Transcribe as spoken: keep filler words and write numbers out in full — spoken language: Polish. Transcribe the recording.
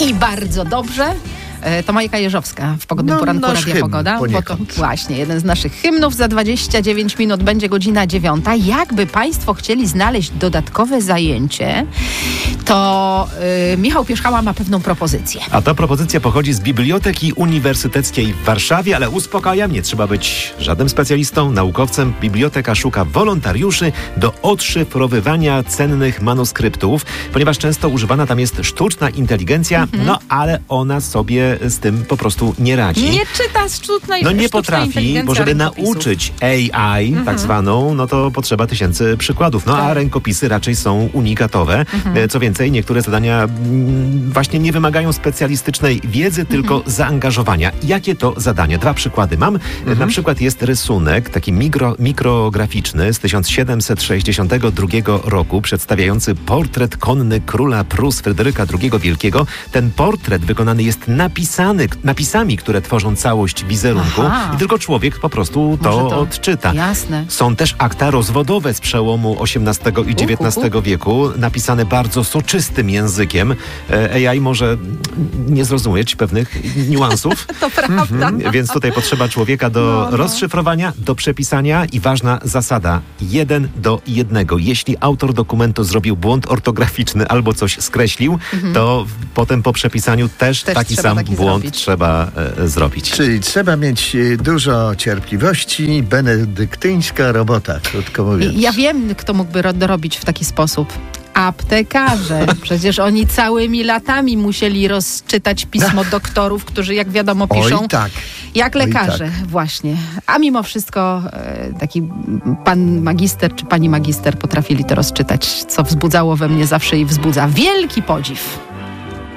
I bardzo dobrze. To Majka Jeżowska w Pogodnym no, Poranku Radia Pogoda. Bo to właśnie jeden z naszych hymnów. Za dwadzieścia dziewięć minut będzie godzina dziewiąta. Jakby Państwo chcieli znaleźć dodatkowe zajęcie, to yy, Michał Pierzchała ma pewną propozycję. A ta propozycja pochodzi z Biblioteki Uniwersyteckiej w Warszawie, ale uspokajam, nie trzeba być żadnym specjalistą, naukowcem. Biblioteka szuka wolontariuszy do odszyfrowywania cennych manuskryptów, ponieważ często używana tam jest sztuczna inteligencja, mm-hmm. no ale ona sobie z tym po prostu nie radzi. Nie czyta sztuczna No nie potrafi, bo żeby nauczyć A I, mhm. tak zwaną, no to potrzeba tysięcy przykładów. No tak. A rękopisy raczej są unikatowe. Mhm. Co więcej, niektóre zadania właśnie nie wymagają specjalistycznej wiedzy, mhm. tylko zaangażowania. Jakie to zadania? Dwa przykłady mam. Mhm. Na przykład jest rysunek, taki mikro, mikrograficzny z tysiąc siedemset sześćdziesiątego drugiego roku, przedstawiający portret konny króla Prus Fryderyka drugiego Wielkiego. Ten portret wykonany jest napisany napisami, które tworzą całość wizerunku. Aha. I tylko człowiek po prostu to, to odczyta. Jasne. Są też akta rozwodowe z przełomu osiemnastego i dziewiętnastego wieku, napisane bardzo soczystym językiem. A I może nie zrozumieć pewnych niuansów. To prawda. Mhm. Więc tutaj potrzeba człowieka do no, no. rozszyfrowania, do przepisania i ważna zasada. Jeden do jednego. Jeśli autor dokumentu zrobił błąd ortograficzny albo coś skreślił, mhm. to potem po przepisaniu też, też taki sam taki błąd zrobić. trzeba e, zrobić. Czyli trzeba mieć dużo cierpliwości, benedyktyńska robota, krótko mówiąc. Ja wiem, kto mógłby ro- robić w taki sposób. Aptekarze. Przecież oni całymi latami musieli rozczytać pismo doktorów, którzy jak wiadomo piszą Oj, tak. jak lekarze. Oj, tak. Właśnie. A mimo wszystko e, taki pan magister czy pani magister potrafili to rozczytać, co wzbudzało we mnie zawsze i wzbudza wielki podziw.